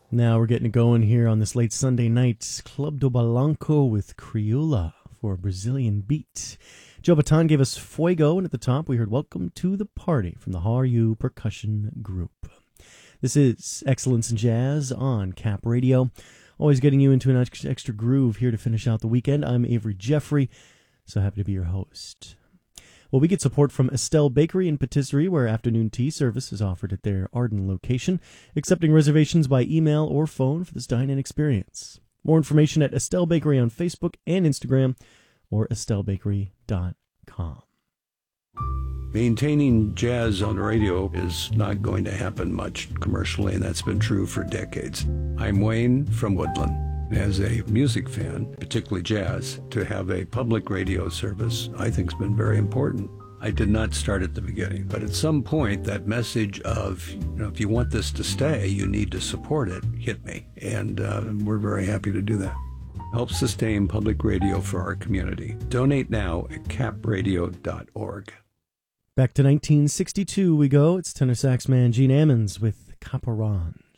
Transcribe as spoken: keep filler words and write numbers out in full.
Now we're getting it going here on this late Sunday night. Club do Balanco with Crioula for a Brazilian beat. Joe Baton gave us Fuego, and at the top we heard Welcome to the Party from the How Are You Percussion Group. This is Excellence in Jazz on Cap Radio. Always getting you into an extra groove here to finish out the weekend. I'm Avery Jeffrey, so happy to be your host. Well, we get support from Estelle Bakery and Patisserie, where afternoon tea service is offered at their Arden location, accepting reservations by email or phone for this dine-in experience. More information at Estelle Bakery on Facebook and Instagram, or estelle bakery dot com. Maintaining jazz on the radio is not going to happen much commercially, and that's been true for decades. I'm Wayne from Woodland. As a music fan, particularly jazz, to have a public radio service I think has been very important. I did not start at the beginning, but at some point that message of, you know, if you want this to stay, you need to support it, hit me. And uh, we're very happy to do that. Help sustain public radio for our community. Donate now at cap radio dot org. Back to nineteen sixty-two we go. It's tenor sax man Gene Ammons with Caparan.